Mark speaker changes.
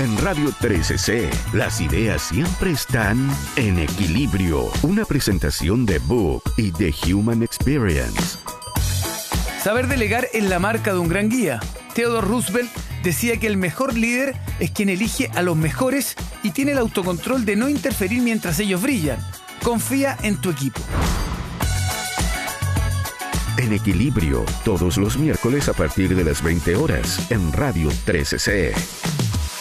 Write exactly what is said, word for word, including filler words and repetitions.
Speaker 1: En Radio trece C, las ideas siempre están en equilibrio. Una presentación de Book y The Human Experience.
Speaker 2: Saber delegar es la marca de un gran guía. Theodore Roosevelt decía que el mejor líder es quien elige a los mejores y tiene el autocontrol de no interferir mientras ellos brillan. Confía en tu equipo.
Speaker 1: En equilibrio, todos los miércoles a partir de las veinte horas en Radio trece C.